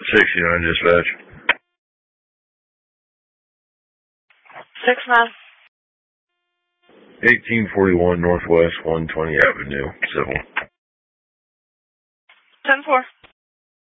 69 dispatch. 6-9. 1841 Northwest 120 Avenue, Civil. 10-4.